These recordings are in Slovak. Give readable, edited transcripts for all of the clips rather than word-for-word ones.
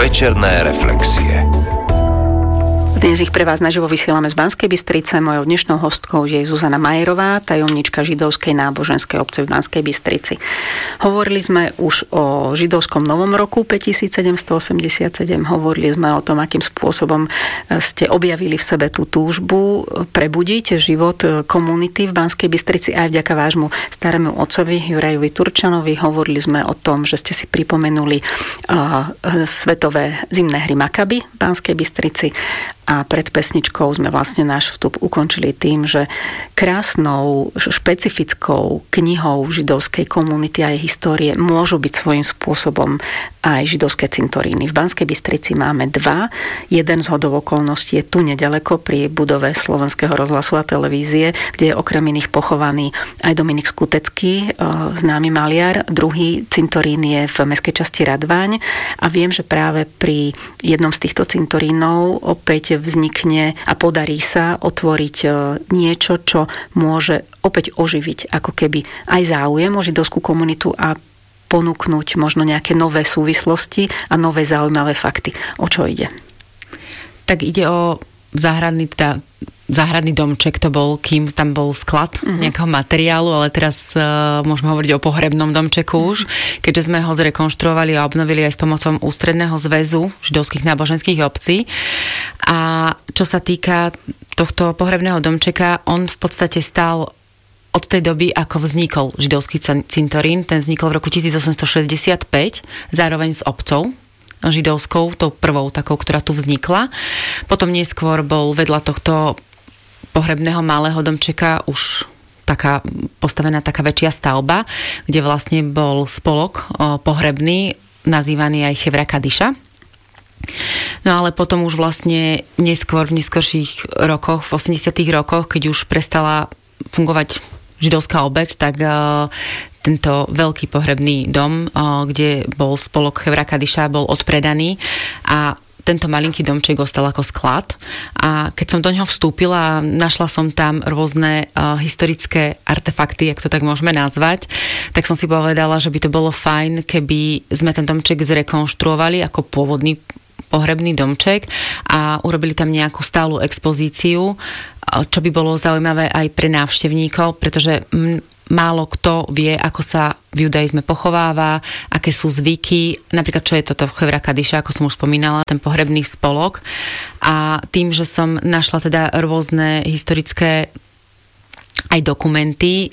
Večerné reflexie. Dnes ich pre vás naživo vysielame z Banskej Bystrice. Mojou dnešnou hostkou je Zuzana Majerová, tajomnička židovskej náboženskej obce v Banskej Bystrici. Hovorili sme už o židovskom novom roku 5787. Hovorili sme o tom, akým spôsobom ste objavili v sebe tú túžbu prebudiť život komunity v Banskej Bystrici aj vďaka vášmu starému otcovi Jurajovi Turčanovi. Hovorili sme o tom, že ste si pripomenuli svetové zimné hry Makabi v Banskej Bystrici. A pred pesničkou sme vlastne náš vstup ukončili tým, že krásnou, špecifickou knihou židovskej komunity a jej histórie môžu byť svojím spôsobom aj židovské cintoríny. V Banskej Bystrici máme dva. Jeden z hodou okolností je tu nedaleko pri budove Slovenského rozhlasu a televízie, kde je okrem iných pochovaný aj Dominik Skutecký, známy maliar. Druhý cintorín je v mestskej časti Radváň a viem, že práve pri jednom z týchto cintorínov opäť vznikne a podarí sa otvoriť niečo, čo môže opäť oživiť ako keby aj záujem o židovskú komunitu a ponúknuť možno nejaké nové súvislosti a nové zaujímavé fakty. O čo ide? Tak ide o záhradný domček to bol, kým tam bol sklad nejakého materiálu, ale teraz môžeme hovoriť o pohrebnom domčeku už, keďže sme ho zrekonštruovali a obnovili aj s pomocou Ústredného zväzu židovských náboženských obcí. A čo sa týka tohto pohrebného domčeka, on v podstate stál od tej doby, ako vznikol židovský cintorín. Ten vznikol v roku 1865, zároveň s obcou židovskou, tou prvou takou, ktorá tu vznikla. Potom neskôr bol vedľa tohto pohrebného malého domčeka už postavená taká väčšia stavba, kde vlastne bol spolok pohrebný, nazývaný aj Chevra Kadiša. No ale potom už vlastne neskôr, v neskorších rokoch, v 80. rokoch, keď už prestala fungovať židovská obec, tak tento veľký pohrebný dom, kde bol spolok Chevra Kadiša, bol odpredaný a tento malinký domček ostal ako sklad. A keď som do ňoho vstúpila, našla som tam rôzne historické artefakty, ak to tak môžeme nazvať, tak som si povedala, že by to bolo fajn, keby sme ten domček zrekonštruovali ako pôvodný pohrebný domček a urobili tam nejakú stálu expozíciu, čo by bolo zaujímavé aj pre návštevníkov, pretože málo kto vie, ako sa v judaizme pochováva, aké sú zvyky, napríklad čo je toto Chevra Kadiša, ako som už spomínala, ten pohrebný spolok. A tým, že som našla teda rôzne historické aj dokumenty,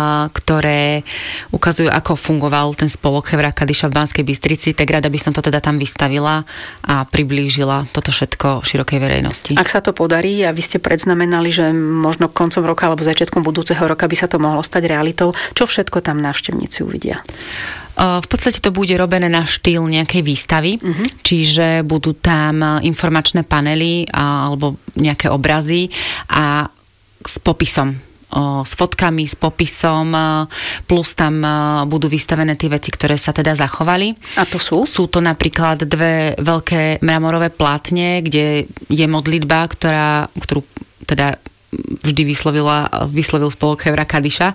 ktoré ukazujú, ako fungoval ten spolok Chevra Kadiša v Banskej Bystrici, tak rada by som to teda tam vystavila a priblížila toto všetko širokej verejnosti. Ak sa to podarí a vy ste predznamenali, že možno koncom roka alebo začiatkom budúceho roka by sa to mohlo stať realitou, čo všetko tam návštevníci uvidia? V podstate to bude robené na štýl nejakej výstavy, čiže budú tam informačné panely alebo nejaké obrazy a s popisom, s fotkami, s popisom, plus tam budú vystavené tie veci, ktoré sa teda zachovali. A to sú? Sú to napríklad dve veľké mramorové plátne, kde je modlitba, ktorú teda vždy vyslovil spolok Chevra Kadiša.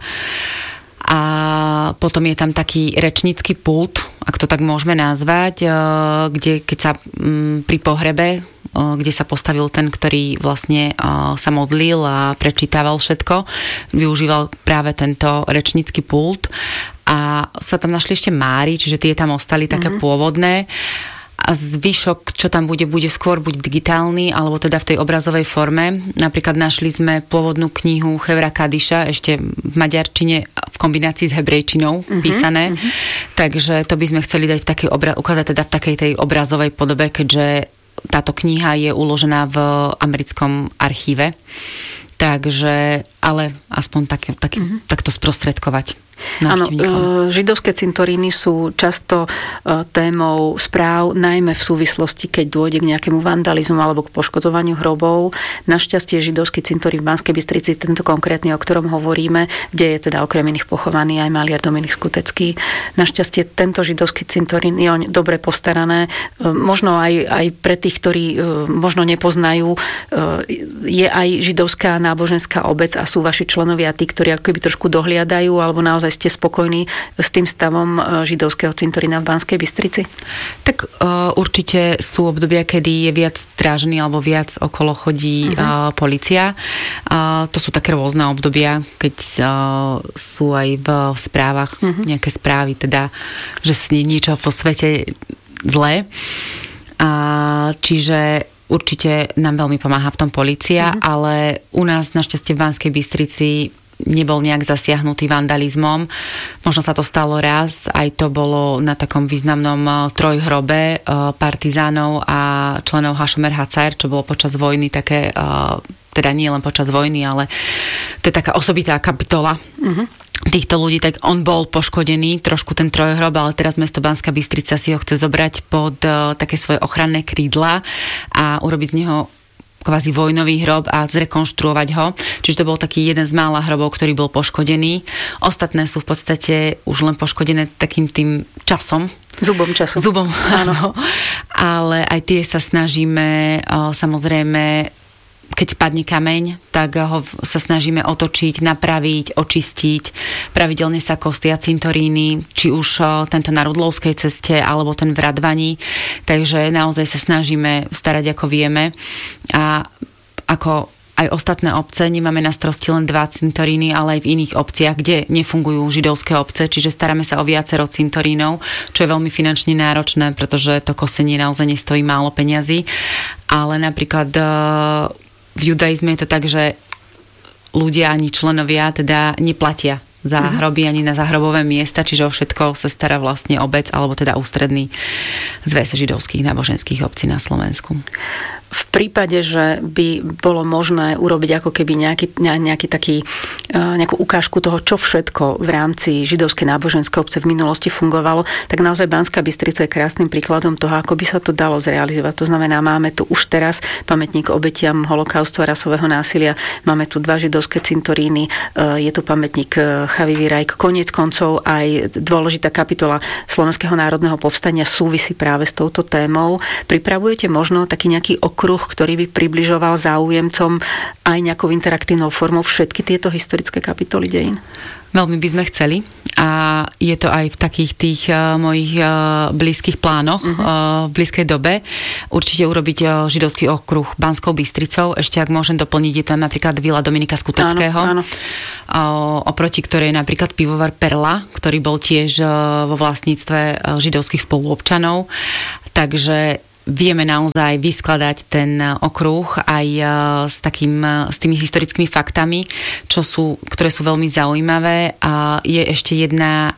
A potom je tam taký rečnícky pult, ak to tak môžeme nazvať, kde keď sa pri pohrebe, kde sa postavil ten, ktorý vlastne sa modlil a prečítával všetko, využíval práve tento rečnícky pult a sa tam našli ešte máry, čiže tie tam ostali také pôvodné. A zvyšok, čo tam bude skôr buď digitálny, alebo teda v tej obrazovej forme. Napríklad našli sme pôvodnú knihu Chevra Kadiša, ešte v maďarčine v kombinácii s hebrejčinou písané. Takže to by sme chceli dať ukázať teda v takej tej obrazovej podobe, keďže táto kniha je uložená v americkom archíve. Takže, ale aspoň takto sprostredkovať. Áno, židovské cintoríny sú často témou správ, najmä v súvislosti, keď dôjde k nejakému vandalizmu alebo k poškodzovaniu hrobov. Našťastie židovský cintorín v Banskej Bystrici, tento konkrétny, o ktorom hovoríme, kde je teda okrem iných pochovaný aj maliar Dominik Skutecký. Našťastie tento židovský cintorín je dobre postarané. Možno aj pre tých, ktorí možno nepoznajú, je aj židovská náboženská obec a sú vaši členovia tí, ktorí ako keby trošku dohliadajú, alebo naozaj ste spokojní s tým stavom židovského cintorína v Banskej Bystrici? Tak určite sú obdobia, kedy je viac strážený alebo viac okolo chodí polícia. To sú také rôzne obdobia, keď sú aj v správach nejaké správy, teda, že sa niečo vo svete zlé. Čiže určite nám veľmi pomáha v tom polícia, ale u nás našťastie v Banskej Bystrici nebol nejak zasiahnutý vandalizmom. Možno sa to stalo raz, aj to bolo na takom významnom trojhrobe partizánov a členov Hašomer HCR, čo bolo počas vojny také, teda nie len počas vojny, ale to je taká osobitá kapitola týchto ľudí, tak on bol poškodený, trošku ten trojhrob, ale teraz mesto Banská Bystrica si ho chce zobrať pod také svoje ochranné krídla a urobiť z neho kvázi vojnový hrob a zrekonštruovať ho. Čiže to bol taký jeden z mála hrobov, ktorý bol poškodený. Ostatné sú v podstate už len poškodené takým tým časom. Zubom času. Zubom, áno. Ale aj tie sa snažíme, samozrejme, keď spadne kameň, tak ho sa snažíme otočiť, napraviť, očistiť. Pravidelne sa kostia cintoríny, či už tento na Rudlovskej ceste, alebo ten v Radvani. Takže naozaj sa snažíme starať, ako vieme. A ako aj ostatné obce, nemáme na starosti len 2 cintoríny, ale aj v iných obciach, kde nefungujú židovské obce, čiže staráme sa o viacero cintorínov, čo je veľmi finančne náročné, pretože to kosenie naozaj nestojí málo peňazí. Ale napríklad v judaizme je to tak, že ľudia ani členovia teda neplatia za hroby ani na zahrobové miesta, čiže o všetko sa stará vlastne obec, alebo teda ústredný zväz židovských náboženských obcí na Slovensku. V prípade, že by bolo možné urobiť ako keby nejakú ukážku toho, čo všetko v rámci židovskej náboženskej obce v minulosti fungovalo, tak naozaj Banská Bystrica je krásnym príkladom toho, ako by sa to dalo zrealizovať. To znamená, máme tu už teraz pamätník obetiam holokaustu a rasového násilia, máme tu 2 židovské cintoríny, je tu pamätník Chavivý Rajk. Koniec koncov aj dôležitá kapitola Slovenského národného povstania súvisí práve s touto témou. Pripravujete možno taký nejaký okruh, ktorý by približoval záujemcom aj nejakou interaktívnou formou všetky tieto historické kapitoly dejín? Veľmi by sme chceli a je to aj v takých tých mojich blízkych plánoch v blízkej dobe. Určite urobiť židovský okruh Banskou Bystricou. Ešte ak môžem doplniť, je tam napríklad vila Dominika Skuteckého, áno. Oproti ktorej je napríklad pivovar Perla, ktorý bol tiež vo vlastníctve židovských spoluobčanov. Takže vieme naozaj vyskladať ten okruh aj s tými historickými faktami, ktoré sú veľmi zaujímavé. A je ešte jedna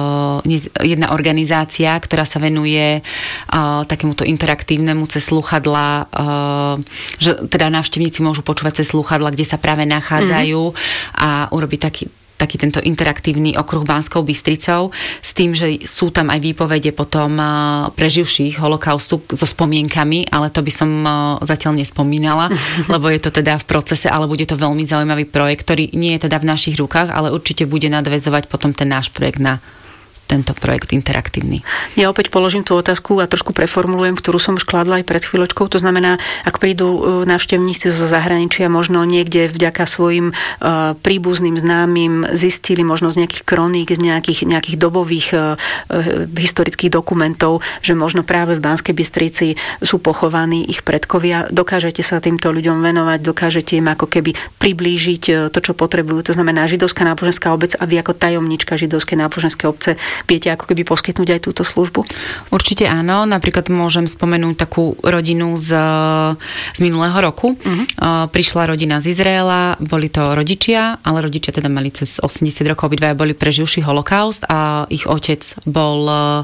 organizácia, ktorá sa venuje takémuto interaktívnemu cez slúchadlá, že teda návštevníci môžu počúvať cez slúchadlá, kde sa práve nachádzajú a urobiť taký tento interaktívny okruh Banskou Bystricou, s tým, že sú tam aj výpovede potom preživších holokaustu so spomienkami, ale to by som zatiaľ nespomínala, lebo je to teda v procese, ale bude to veľmi zaujímavý projekt, ktorý nie je teda v našich rukách, ale určite bude nadväzovať potom ten náš projekt na tento projekt interaktívny. Ja opäť položím tú otázku a trošku preformulujem, ktorú som už kladla aj pred chvíľočkou. To znamená, ak prídu návštevníci zo zahraničia, možno niekde vďaka svojim príbuzným známym zistili možno z nejakých kroník, z nejakých dobových historických dokumentov, že možno práve v Banskej Bystrici sú pochovaní ich predkovia. Dokážete sa týmto ľuďom venovať, dokážete im ako keby priblížiť to, čo potrebujú. To znamená, židovská náboženská obec a vy ako tajomnička židovskej náboženskej obce viete ako keby poskytnúť aj túto službu? Určite áno. Napríklad môžem spomenúť takú rodinu z minulého roku. Prišla rodina z Izraela, boli to rodičia, ale rodičia teda mali cez 80 rokov, obidvaja boli preživší holokaust a ich otec bol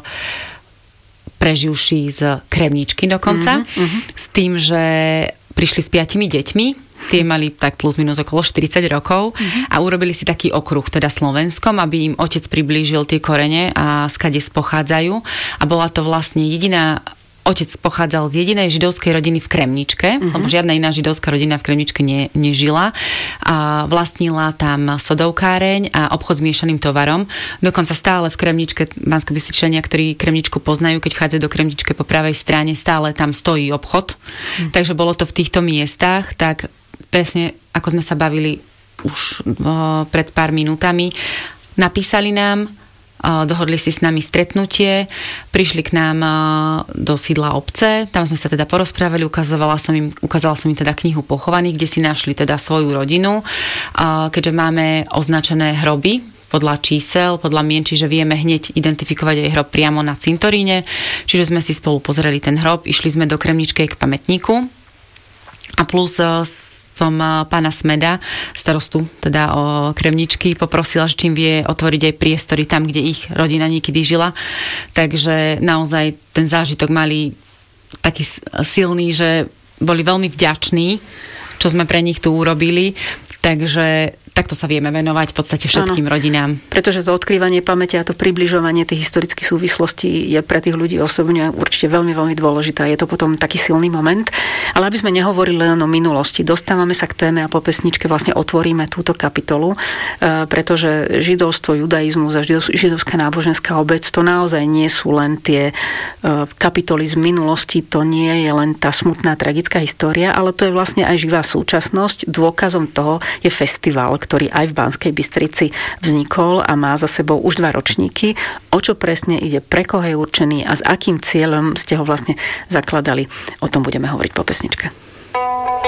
preživší z Kremničky dokonca. S tým, že prišli s 5 deťmi. Tie mali tak plus minus okolo 40 rokov a urobili si taký okruh, teda slovenskom, aby im otec priblížil tie korene a skade pochádzajú. A bola to vlastne otec pochádzal z jedinej židovskej rodiny v Kremničke, lebo žiadna iná židovská rodina v Kremničke nežila. A vlastnila tam sodovkáreň a obchod s miešaným tovarom. Dokonca stále v Kremničke, Banskobystričania, ktorí Kremničku poznajú, keď chádzajú do Kremničke po pravej strane, stále tam stojí obchod. Takže bolo to v týchto miestach, tak presne ako sme sa bavili už pred pár minútami. Napísali nám, dohodli si s nami stretnutie, prišli k nám do sídla obce, tam sme sa teda porozprávali, ukázala som im teda knihu pochovaných, kde si našli teda svoju rodinu, keďže máme označené hroby podľa čísel, podľa mien, čiže vieme hneď identifikovať aj hrob priamo na cintoríne, čiže sme si spolu pozreli ten hrob, išli sme do Kremničkej k pamätníku a plus som pána Smeda, starostu teda o Kremničky, poprosila, že čím vie otvoriť aj priestory tam, kde ich rodina niekedy žila. Takže naozaj ten zážitok mali taký silný, že boli veľmi vďační, čo sme pre nich tu urobili. Takže takto sa vieme venovať v podstate všetkým rodinám. Pretože to odkrývanie pamäte a to približovanie tých historických súvislostí je pre tých ľudí osobne určite veľmi, veľmi dôležité. Je to potom taký silný moment. Ale aby sme nehovorili len o minulosti, dostávame sa k téme a po pesničke vlastne otvoríme túto kapitolu, pretože židovstvo, judaizmus a židovská náboženská obec to naozaj nie sú len tie kapitoly z minulosti, to nie je len tá smutná, tragická história, ale to je vlastne aj živá súčasnosť. Dôkazom toho je festival, ktorý aj v Banskej Bystrici vznikol a má za sebou už 2 ročníky. O čo presne ide, pre koho je určený a s akým cieľom ste ho vlastne zakladali, o tom budeme hovoriť po pesničke.